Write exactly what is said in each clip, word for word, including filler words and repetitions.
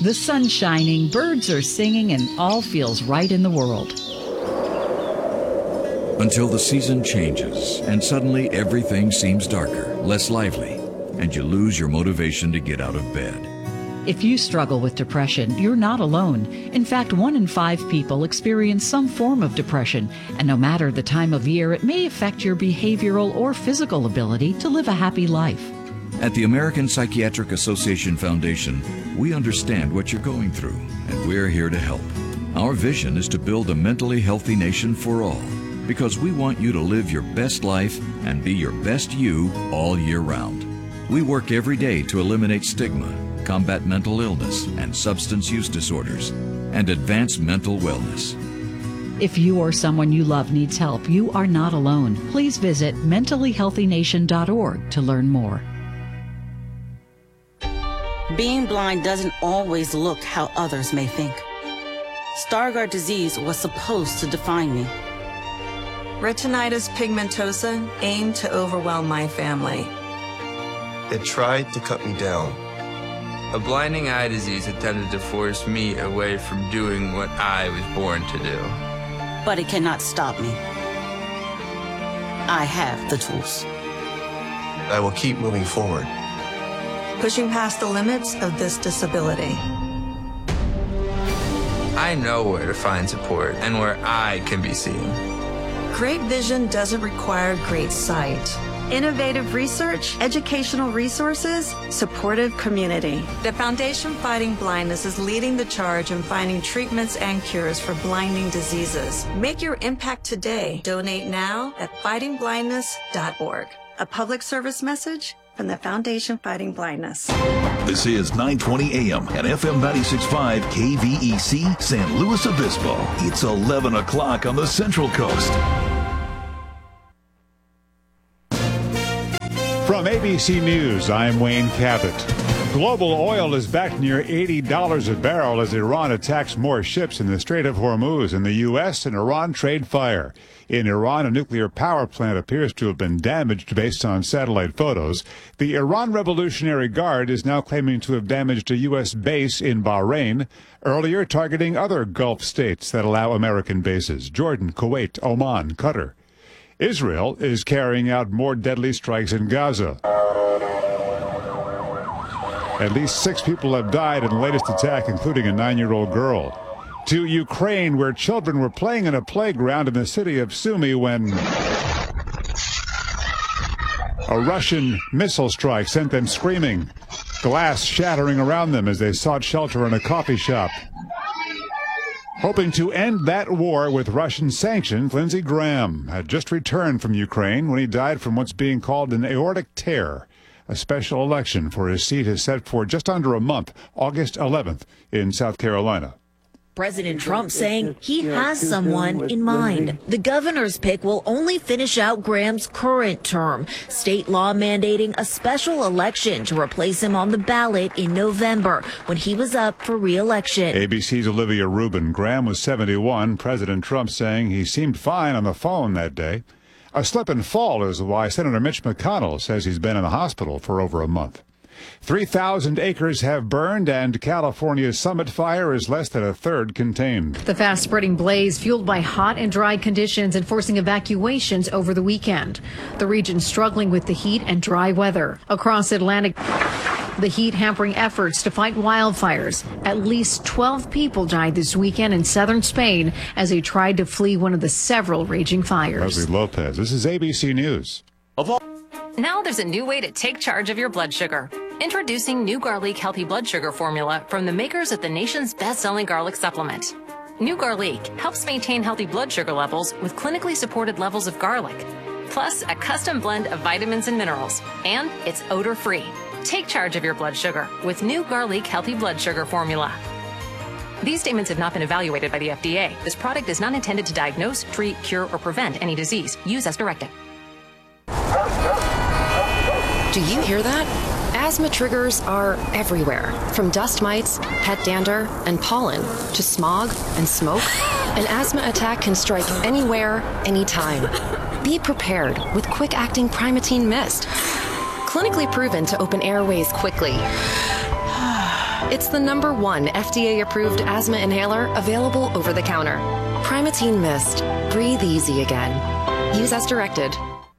The sun's shining, birds are singing, and all feels right in the world. Until the season changes, and suddenly everything seems darker, less lively, and you lose your motivation to get out of bed. If you struggle with depression, you're not alone. In fact, one in five people experience some form of depression, and no matter the time of year, it may affect your behavioral or physical ability to live a happy life. At the American Psychiatric Association Foundation, we understand what you're going through, and we're here to help. Our vision is to build a mentally healthy nation for all, because we want you to live your best life and be your best you all year round. We work every day to eliminate stigma, combat mental illness and substance use disorders, and advance mental wellness. If you or someone you love needs help, you are not alone. Please visit mentally healthy nation dot org to learn more. Being blind doesn't always look how others may think. Stargardt disease was supposed to define me. Retinitis pigmentosa aimed to overwhelm my family. It tried to cut me down. A blinding eye disease attempted to force me away from doing what I was born to do. But it cannot stop me. I have the tools. I will keep moving forward, pushing past the limits of this disability. I know where to find support and where I can be seen. Great vision doesn't require great sight. Innovative research, educational resources, supportive community. The Foundation Fighting Blindness is leading the charge in finding treatments and cures for blinding diseases. Make your impact today. Donate now at fighting blindness dot org. A public service message from the Foundation Fighting Blindness. This is nine twenty A M and F M ninety-six point five K V E C San Luis Obispo. It's eleven o'clock on the Central Coast. From A B C News, I'm Wayne Cabot. Global oil is back near eighty dollars a barrel as Iran attacks more ships in the Strait of Hormuz, and the U S and Iran trade fire. In Iran, a nuclear power plant appears to have been damaged based on satellite photos. The Iran Revolutionary Guard is now claiming to have damaged a U S base in Bahrain, earlier targeting other Gulf states that allow American bases: Jordan, Kuwait, Oman, Qatar. Israel is carrying out more deadly strikes in Gaza. At least six people have died in the latest attack, including a nine-year-old girl. To Ukraine, where children were playing in a playground in the city of Sumy when a Russian missile strike sent them screaming, glass shattering around them as they sought shelter in a coffee shop. Hoping to end that war with Russian sanctions, Lindsey Graham had just returned from Ukraine when he died from what's being called an aortic tear. A special election for his seat is set for just under a month, August eleventh, in South Carolina. President Trump saying he has someone in mind. The governor's pick will only finish out Graham's current term. State law mandating a special election to replace him on the ballot in November when he was up for re-election. A B C's Olivia Rubin. Graham was seventy-one. President Trump saying he seemed fine on the phone that day. A slip and fall is why Senator Mitch McConnell says he's been in the hospital for over a month. three thousand acres have burned, and California's Summit Fire is less than a third contained. The fast-spreading blaze fueled by hot and dry conditions and forcing evacuations over the weekend. The region struggling with the heat and dry weather. Across Atlantic, the heat hampering efforts to fight wildfires. At least twelve people died this weekend in southern Spain as they tried to flee one of the several raging fires. Leslie Lopez, this is A B C News. Of all Now there's a new way to take charge of your blood sugar. Introducing new Garlic Healthy Blood Sugar Formula from the makers of the nation's best-selling garlic supplement. New Garlic helps maintain healthy blood sugar levels with clinically supported levels of garlic, plus a custom blend of vitamins and minerals, and it's odor-free. Take charge of your blood sugar with new Garlic Healthy Blood Sugar Formula. These statements have not been evaluated by the F D A. This product is not intended to diagnose, treat, cure, or prevent any disease. Use as directed. Do you hear that? Asthma triggers are everywhere, from dust mites, pet dander, and pollen, to smog and smoke. An asthma attack can strike anywhere, anytime. Be prepared with quick-acting Primatene Mist. Clinically proven to open airways quickly It's the number one F D A-approved asthma inhaler available over the counter. Primatene Mist. Breathe easy again. Use as directed.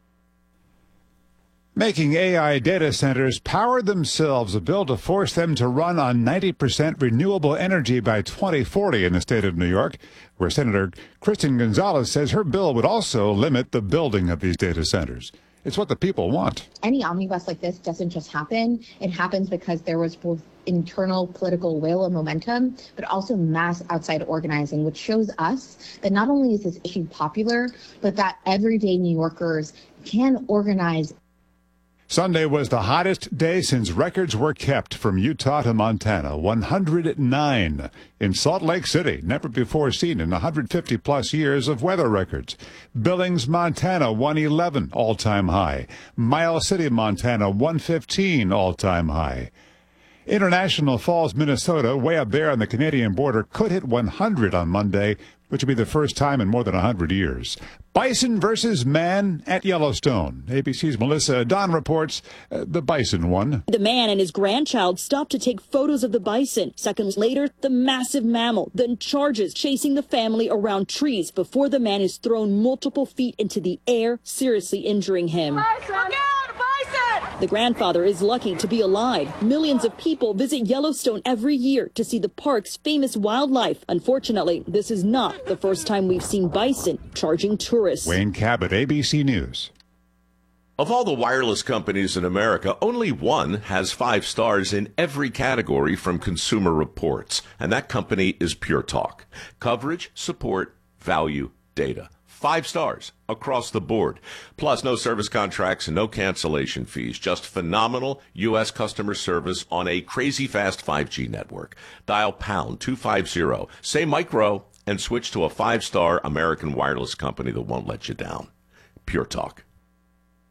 Making A I data centers power themselves, a bill to force them to run on ninety percent renewable energy by twenty forty in the state of New York, where Senator Kristen Gonzalez says her bill would also limit the building of these data centers. It's what the people want. Any omnibus like this doesn't just happen. It happens because there was both internal political will and momentum, but also mass outside organizing, which shows us that not only is this issue popular, but that everyday New Yorkers can organize. Sunday was the hottest day since records were kept from Utah to Montana, one hundred nine. In Salt Lake City, never before seen in one hundred fifty plus years of weather records. Billings, Montana, one eleven, all-time high. Miles City, Montana, one fifteen, all-time high. International Falls, Minnesota, way up there on the Canadian border, could hit one hundred on Monday, which would be the first time in more than one hundred years. Bison versus man at Yellowstone. A B C's Melissa Don reports uh, the bison won. The man and his grandchild stopped to take photos of the bison. Seconds later, the massive mammal then charges, chasing the family around trees before the man is thrown multiple feet into the air, seriously injuring him. Bison! Look out, bison! The grandfather is lucky to be alive. Millions of people visit Yellowstone every year to see the park's famous wildlife. Unfortunately, this is not the first time we've seen bison charging tourists. Wayne Cabot, A B C News. Of all the wireless companies in America, only one has five stars in every category from Consumer Reports, and that company is Pure Talk. Coverage, support, value, data. Five stars across the board. Plus, no service contracts and no cancellation fees. Just phenomenal U S customer service on a crazy fast five G network. Dial pound two fifty, say micro, and switch to a five-star American wireless company that won't let you down. Pure Talk.